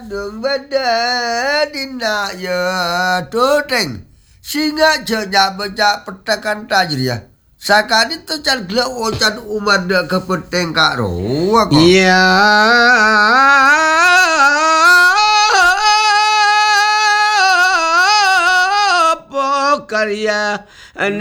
đường bên đi na ya tu teng singa jaya baca petakan tajriah sakani tu can glak ocan umat dak kepeteng karo aku Ya karya